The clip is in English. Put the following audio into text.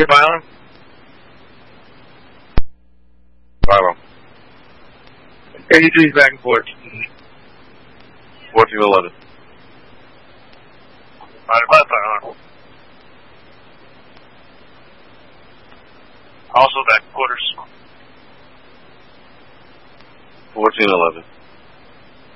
your filing? File. 83 is back and forth. 1411. Alright, my filing. Also back quarters. 1411.